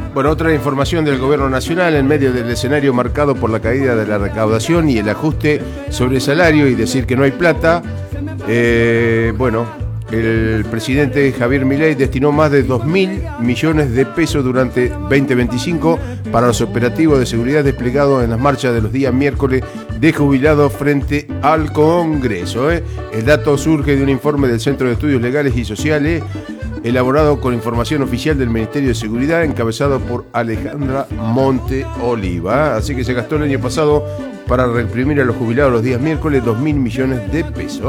Bueno, otra información del gobierno nacional en medio del escenario marcado por la caída de la recaudación y el ajuste sobre el salario y decir que no hay plata. El presidente Javier Milei destinó más de 2.000 millones de pesos durante 2025 para los operativos de seguridad desplegados en las marchas de los días miércoles de jubilados frente al Congreso. El dato surge de un informe del Centro de Estudios Legales y Sociales elaborado con información oficial del Ministerio de Seguridad, encabezado por Alejandra Monte Oliva. Así que se gastó el año pasado para reprimir a los jubilados los días miércoles 2.000 millones de pesos.